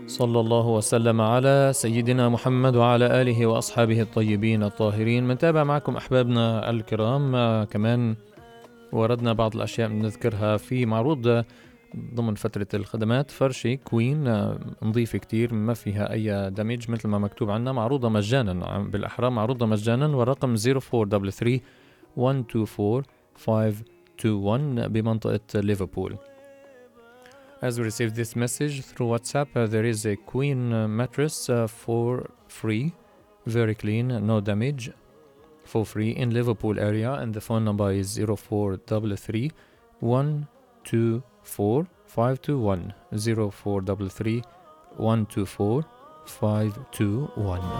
صلى الله وسلم على سيدنا محمد وعلى آله وأصحابه الطيبين الطاهرين. منتابع معكم أحبابنا الكرام. كمان وردنا بعض الأشياء نذكرها في معروض ضمن فترة الخدمات. فرشي كوين نظيفة كتير ما فيها أي دمج مثل ما مكتوب عنا، معروضة مجانا، بالأحرى معروضة مجانا، والرقم 0433 124 521 بمنطقة ليفربول. As we received this message through WhatsApp, there is a queen mattress for free, very clean, no damage, for free in Liverpool area, and the phone number is 0433 124 521 0433 124 521.